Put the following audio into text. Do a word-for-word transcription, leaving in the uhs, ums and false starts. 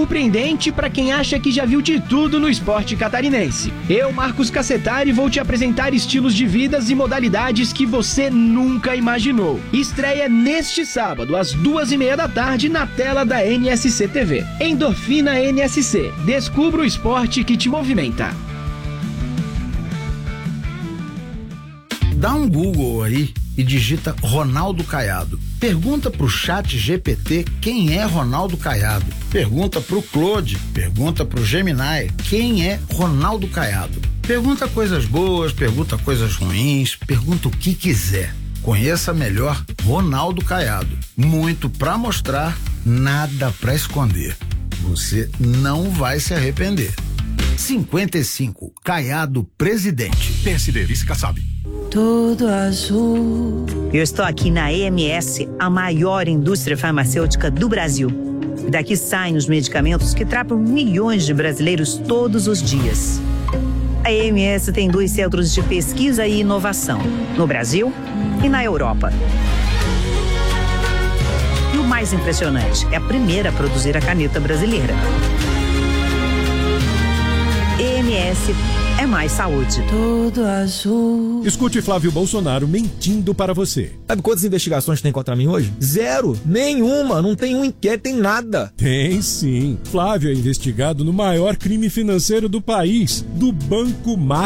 surpreendente para quem acha que já viu de tudo no esporte catarinense. Eu, Marcos Cassetari, vou te apresentar estilos de vidas e modalidades que você nunca imaginou. Estreia neste sábado, às duas e meia da tarde, na tela da N S C T V. Endorfina N S C. Descubra o esporte que te movimenta. Dá um Google aí e digita Ronaldo Caiado. Pergunta pro chat G P T quem é Ronaldo Caiado. Pergunta pro Claude, pergunta pro Gemini quem é Ronaldo Caiado. Pergunta coisas boas, pergunta coisas ruins, pergunta o que quiser. Conheça melhor Ronaldo Caiado. Muito pra mostrar, nada pra esconder. Você não vai se arrepender. cinquenta e cinco, Caiado Presidente. P S D, vice-Kassab. Tudo azul. Eu estou aqui na E M S, a maior indústria farmacêutica do Brasil. Daqui saem os medicamentos que tratam milhões de brasileiros todos os dias. A E M S tem dois centros de pesquisa e inovação, no Brasil e na Europa. E o mais impressionante, é a primeira a produzir a caneta brasileira. E M S é mais saúde. Tudo azul. Escute Flávio Bolsonaro mentindo para você. Sabe quantas investigações tem contra mim hoje? Zero. Nenhuma. Não tem um inquérito, tem nada. Tem sim. Flávio é investigado no maior crime financeiro do país, do Banco Mar.